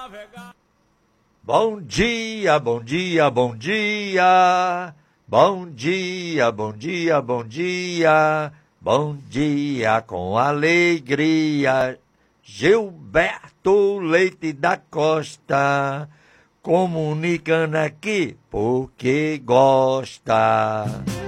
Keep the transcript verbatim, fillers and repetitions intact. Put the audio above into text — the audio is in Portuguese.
Bom dia, bom dia, bom dia. Bom dia, bom dia, bom dia. Bom dia com alegria. Gilberto Leite da Costa, comunicando aqui porque gosta.